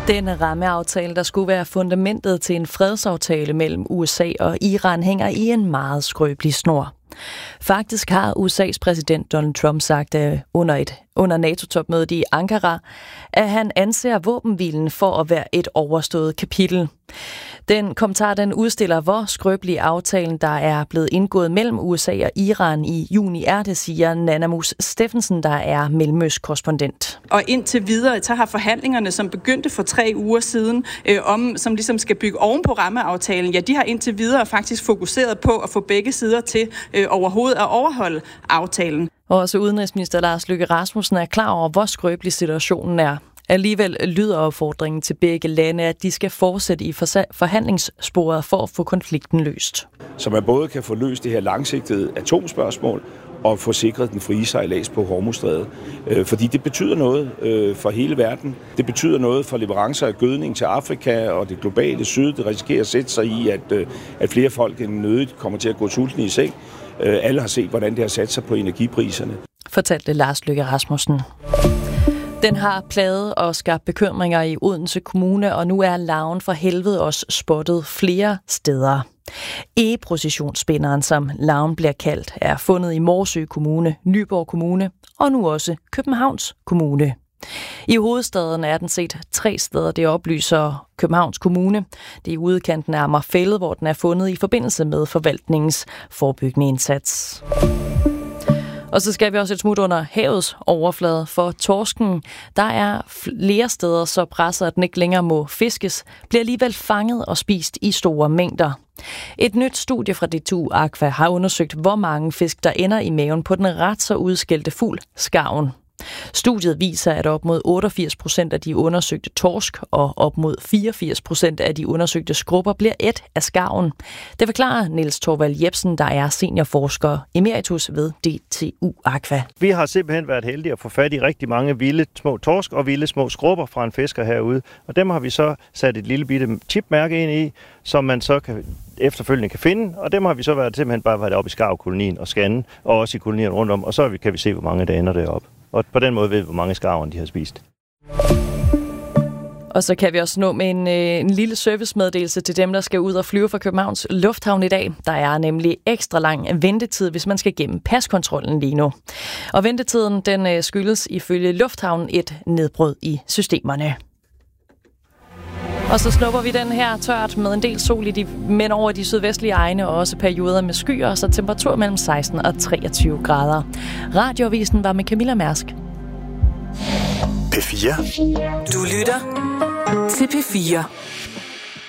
Den rammeaftale, der skulle være fundamentet til en fredsaftale mellem USA og Iran, hænger i en meget skrøbelig snor. Faktisk har USA's præsident Donald Trump sagt under NATO-topmødet i Ankara, at han anser våbenhvilen for at være et overstået kapitel. Den kommentar den udstiller, hvor skrøbelig aftalen, der er blevet indgået mellem USA og Iran i juni er, det siger Nanna Mus Steffensen, der er Mellemøst-korrespondent. Og indtil videre, så har forhandlingerne, som begyndte for 3 uger siden, som ligesom skal bygge oven på rammeaftalen, ja, de har indtil videre faktisk fokuseret på at få begge sider til overhovedet at overholde aftalen. Og også udenrigsminister Lars Løkke Rasmussen er klar over, hvor skrøbelig situationen er. Alligevel lyder opfordringen til begge lande, at de skal fortsætte i forhandlingssporet for at få konflikten løst. Så man både kan få løst det her langsigtede atomspørgsmål og få sikret den frie sejlads på Hormuzstrædet. Fordi det betyder noget for hele verden. Det betyder noget for leverancer af gødning til Afrika og det globale syd. Det risikerer at sætte sig i, at flere folk end nødigt kommer til at gå sultne i seng. Alle har set, hvordan det har sat sig på energipriserne. Fortalte Lars Løkke Rasmussen. Den har plaget og skabt bekymringer i Odense Kommune, og nu er larven for helvede også spottet flere steder. Egeprocessionsspinderen, som larven bliver kaldt, er fundet i Morsø Kommune, Nyborg Kommune og nu også Københavns Kommune. I hovedstaden er den set 3 steder, det oplyser Københavns Kommune. Det er i udkanten af Amagerfælled, hvor den er fundet i forbindelse med forvaltningens forebyggende indsats. Og så skal vi også et smut under havets overflade for torsken. Der er flere steder så presset, at den ikke længere må fiskes, bliver alligevel fanget og spist i store mængder. Et nyt studie fra DTU Aqua har undersøgt, hvor mange fisk, der ender i maven på den ret så udskældte fugl, skarven. Studiet viser, at op mod 88% af de undersøgte torsk og op mod 84% af de undersøgte skrubber bliver ædt af skarven. Det forklarer Niels Torvald Jebsen, der er seniorforsker emeritus ved DTU Aqua. Vi har simpelthen været heldige at få fat i rigtig mange vilde små torsk og vilde små skrubber fra en fisker herude. Og dem har vi så sat et lille bitte chipmærke ind i, som man så efterfølgende kan finde. Og dem har vi så simpelthen bare været oppe i skarvkolonien og scanne, og også i kolonien rundt om. Og så kan vi se, hvor mange der ender deroppe. Og på den måde ved vi, hvor mange skarver de har spist. Og så kan vi også nå med en lille servicemeddelelse til dem, der skal ud og flyve fra Københavns Lufthavn i dag. Der er nemlig ekstra lang ventetid, hvis man skal gennem paskontrollen lige nu. Og ventetiden den skyldes ifølge Lufthavnen et nedbrud i systemerne. Og så snupper vi den her tørt med en del sol men over de sydvestlige egne og også perioder med skyer, så temperatur mellem 16 og 23 grader. Radioavisen var med Camilla Mærsk. P4. Du lytter til P4.